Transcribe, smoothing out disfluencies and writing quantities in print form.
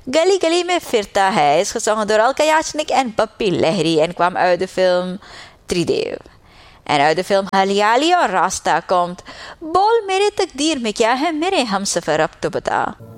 Gully Gully में फिरता है is gezongen door Alka Yachnik en Papi Lahiri en kwam uit de film Tridev. En uit de film Haliali और रास्ता komt बोल मेरे तकदीर में क्या है मेरे हमसफर अब तो बता.